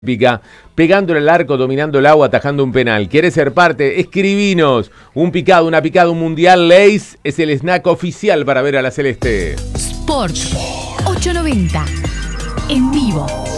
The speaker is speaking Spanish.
Pica, pegándole al arco, dominando el agua, atajando un penal. ¿Quieres ser parte? Escribinos. Un picado, una picada, un mundial. Lay's es el snack oficial para ver a la Celeste. Sport 890. En vivo.